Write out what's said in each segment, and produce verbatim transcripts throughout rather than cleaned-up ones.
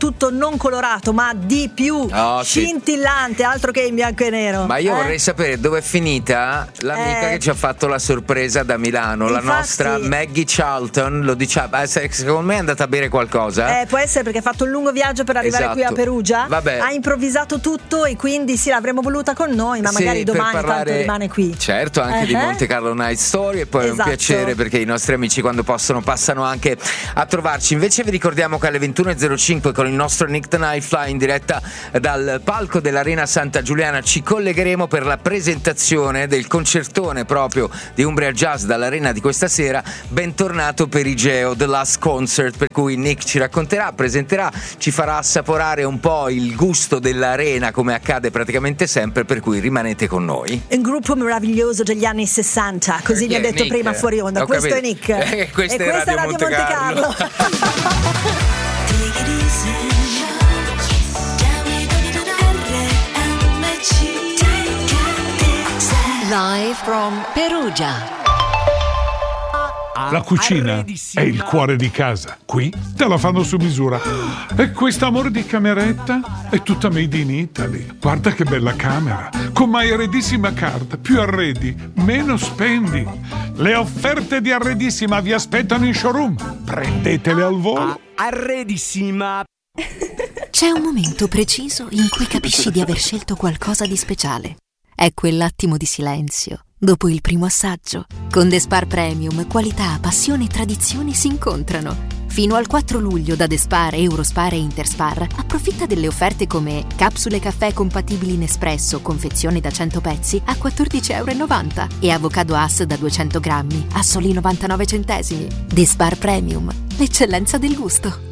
tutto non colorato, ma di più oh, scintillante, sì. altro che in bianco e nero. Ma io eh? vorrei sapere dove è finita l'amica eh. che ci ha fatto la sorpresa da Milano. Infatti, la nostra Maggie Charlton, lo diceva, secondo me è andata a bere qualcosa. Eh, può essere perché ha fatto un lungo viaggio per arrivare esatto. qui a Perugia. Vabbè. Ha improvvisato tutto e quindi sì, l'avremmo voluta con noi, ma sì, magari domani parlare, tanto rimane qui. Certo, anche uh-huh. di Monte Carlo Night Story, e poi esatto. è un piacere perché i nostri amici quando possono passano anche a trovarci. Invece vi ricordiamo che alle ventuno e zero cinque con il nostro Nick the Fly in diretta dal palco dell'Arena Santa Giuliana ci collegheremo per la presentazione del concertone proprio di Umbria Jazz dall'Arena di questa sera. Bentornato Perigeo, The Last Concert, per cui Nick ci racconterà, presenterà, ci farà assaporare un po' il gusto dell'Arena come accade praticamente sempre, per cui rimanete con noi. Un gruppo meraviglioso degli anni sessanta, così mi ha detto Nick? prima fuori onda. Ho Questo capito. è Nick Eh, questa e è questa Radio è Radio Monte Monte Carlo, Carlo. Live from Perugia. La cucina è il cuore di casa. Qui te la fanno su misura. E questo amore di cameretta è tutta made in Italy. Guarda che bella camera. Con My Arredissima Card. Più arredi, meno spendi. Le offerte di Arredissima vi aspettano in showroom. Prendetele al volo. Arredissima. C'è un momento preciso in cui capisci di aver scelto qualcosa di speciale. È quell'attimo di silenzio dopo il primo assaggio. Con The Spar Premium, qualità, passione e tradizione si incontrano. Fino al quattro luglio da The Spar, Eurospar e Interspar approfitta delle offerte come capsule caffè compatibili in espresso, confezione da cento pezzi a quattordici e novanta euro e avocado Hass da duecento grammi a soli novantanove centesimi. The Spar Premium, l'eccellenza del gusto.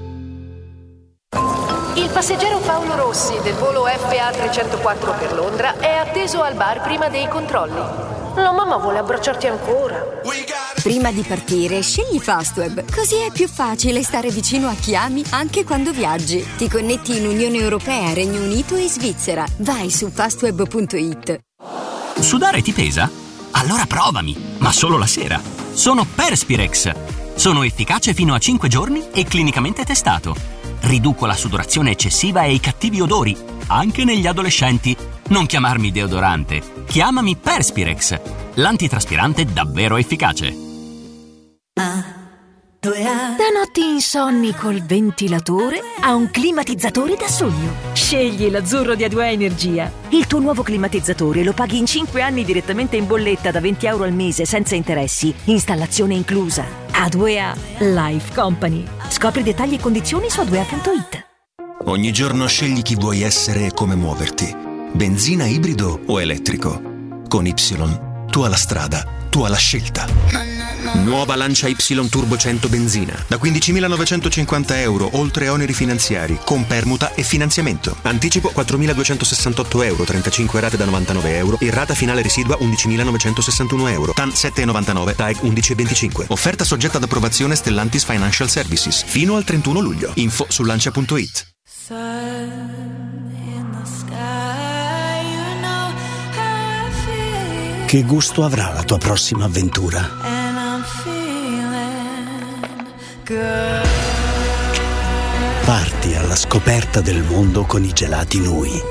Il passeggero Paolo Rossi del volo F A trecentoquattro per Londra è atteso al bar prima dei controlli. La mamma vuole abbracciarti ancora. Prima di partire, scegli Fastweb, così è più facile stare vicino a chi ami anche quando viaggi. Ti connetti in Unione Europea, Regno Unito e Svizzera. Vai su fastweb punto it. Sudare ti pesa? Allora provami, ma solo la sera. Sono Perspirex. Sono efficace fino a cinque giorni e clinicamente testato. Riduco la sudorazione eccessiva e i cattivi odori, anche negli adolescenti. Non chiamarmi deodorante, chiamami Perspirex, l'antitraspirante davvero efficace. Da notti insonni col ventilatore a un climatizzatore da sogno. Scegli l'Azzurro di A due A Energia. Il tuo nuovo climatizzatore lo paghi in cinque anni direttamente in bolletta da venti euro al mese senza interessi, installazione inclusa. A due A Life Company. Scopri dettagli e condizioni su a due a punto it. Ogni giorno scegli chi vuoi essere e come muoverti. Benzina, ibrido o elettrico. Con Y, tu hai la strada, tu hai la scelta. Nuova Lancia Y Turbo cento benzina da quindicimilanovecentocinquanta euro oltre oneri finanziari con permuta e finanziamento. Anticipo quattromiladuecentosessantotto euro, trentacinque rate da novantanove euro e rata finale residua undicimilanovecentosessantuno euro. T A N sette virgola novantanove, T A E G undici virgola venticinque. Offerta soggetta ad approvazione Stellantis Financial Services fino al trentuno luglio. Info su lancia punto it. Che gusto avrà la tua prossima avventura? Parti alla scoperta del mondo con i gelati Nui.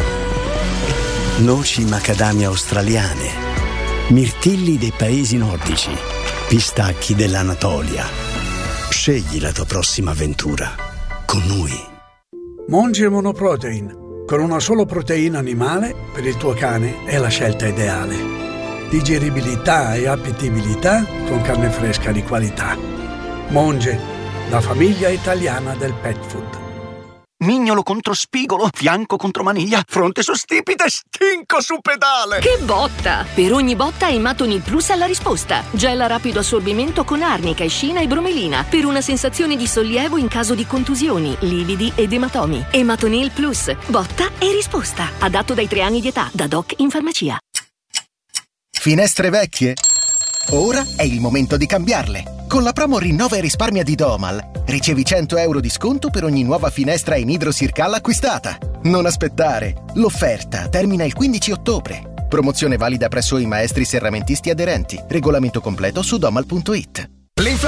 Noci macadamia australiane, mirtilli dei paesi nordici, pistacchi dell'Anatolia. Scegli la tua prossima avventura con Nui. Monge Monoprotein. Con una sola proteina animale, per il tuo cane è la scelta ideale. Digeribilità e appetibilità con carne fresca di qualità. Monge, la famiglia italiana del pet food. Mignolo contro spigolo, fianco contro maniglia, fronte su stipite, stinco su pedale. Che botta! Per ogni botta Ematonil Plus ha la risposta. Gel a rapido assorbimento con arnica, escina e bromelina per una sensazione di sollievo in caso di contusioni, lividi ed ematomi. Ematonil Plus, botta e risposta. Adatto dai tre anni di età, da doc in farmacia. Finestre vecchie? Ora è il momento di cambiarle. Con la promo Rinnova e risparmia di Domal ricevi cento euro di sconto per ogni nuova finestra in idrosircal acquistata. Non aspettare. L'offerta termina il quindici ottobre. Promozione valida presso i maestri serramentisti aderenti. Regolamento completo su domal punto it.